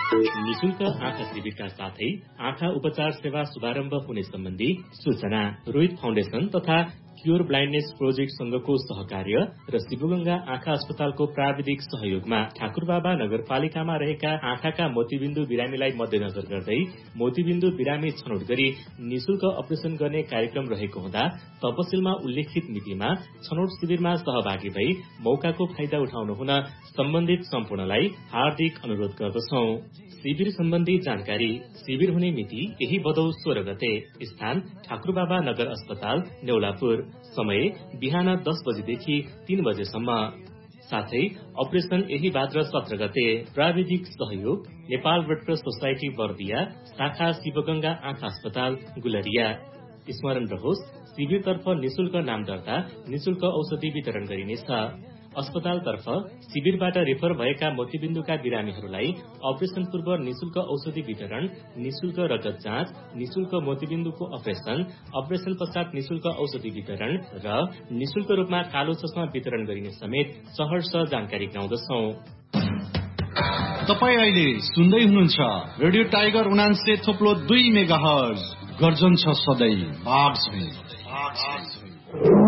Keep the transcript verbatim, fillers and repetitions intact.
निशुल्क आँखा शिविरका साथै आँखा उपचार सेवा शुभारम्भ हुने सम्बन्धी सूचना रोहित फाउन्डेशन तथा क्योर ब्लाइन्डनेस प्रोजेक्ट संघको सहकार्य र शिवगंगा आँखा अस्पतालको प्राविधिक सहयोगमा ठाकुरबाबा नगरपालिकामा रहेका आँखाका मोतीबिन्दु बिरामीलाई मध्यनजर गर्दै मोतीबिन्दु बिरामी छनौट गरी निशुल्क अपरेशन गर्ने कार्यक्रम रहेको हुँदा तपसिलमा उल्लेखित मितिमा छनौट शिविरमा सहभागी भई मौकाको फाइदा उठाउनु हुन सम्बन्धित सम्पूर्णलाई हार्दिक अनुरोध गर्दछौं। शिविर सम्बन्धी जानकारी शिविर हुने मिति यही भदौ सोह्र गते, स्थान ठाकुरबाबा नगर अस्पताल नेउलापुर, समय बिहान दस बजेदेखि तीन बजेसम्म। साथै अपरेशन यही भाद्र सत्र गते। प्राविधिक सहयोग नेपाल रेडक्रस सोसाइटी बर्दिया, शाखा शिवगंगा आँखा अस्पताल गुलरिया। स्मरण रहोस्, शिविरतर्फ निशुल्क नाम दर्ता, निशुल्क औषधि वितरण गरिनेछ। अस्पतालतर्फ शिविरबाट रेफर भएका मोतीबिन्दुका बिरामीहरूलाई अपरेशन पूर्व निशुल्क औषधि वितरण, निशुल्क रगत जाँच, निशुल्क मोतीबिन्दुको अपरेशन, अपरेशन पश्चात निशुल्क औषधि वितरण र निशुल्क रूपमा कालो चस्मा वितरण गरिने समेत सहर्ष जानकारी गराउँदछौं। तपाई अहिले सुन्दै हुनुहुन्छ रेडियो टाइगर उनान्से थोप्लो दुई मेगा हर्ज गर्जन छ सधैँ बाघ